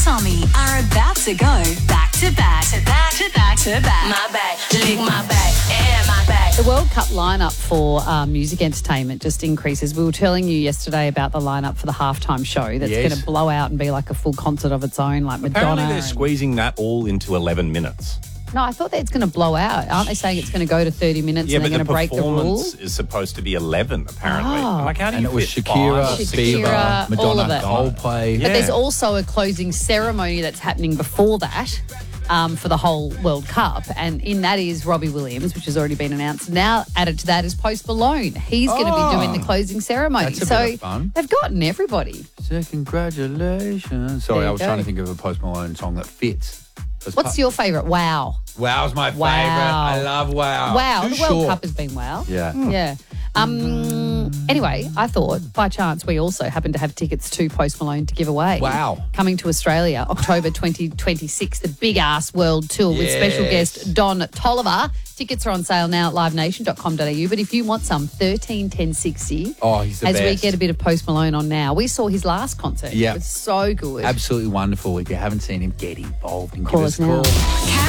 Tommy are about to go back to back to back to back to back. My back, lick my back, and my back. The World Cup lineup for music entertainment just increases. We were telling you yesterday about the lineup for the halftime show that's going to blow out and be like a full concert of its own, like Madonna. Apparently they're squeezing that all into 11 minutes. No, I thought that it's going to blow out. Aren't they saying it's going to go to 30 minutes and they're going to break the rules? Yeah, but the performance is supposed to be 11, apparently. Oh. Like, how do you And it was fit Shakira, five? Shakira, Bieber, all of Madonna, it. Coldplay. But there's also a closing ceremony that's happening before that for the whole World Cup. And in that is Robbie Williams, which has already been announced. Now added to that is Post Malone. He's going to be doing the closing ceremony. That's a bit of fun. They've gotten everybody. So congratulations. There Sorry, you I was go. trying to think of a Post Malone song that fits. What's your favourite? Wow. Wow's my favourite. Wow. I love Wow. Wow. Too The World short. Cup has been wow. Yeah. Yeah. Anyway, I thought by chance we also happen to have tickets to Post Malone to give away. Wow. Coming to Australia, October 2026, the big ass world tour with special guest Don Tolliver. Tickets are on sale now at livenation.com.au. But if you want some, 131060. Oh, he's the as we best. get a bit of Post Malone on now. We saw his last concert. Yeah. It was so good. Absolutely wonderful. If you haven't seen him, get involved and Call give us us a now. call.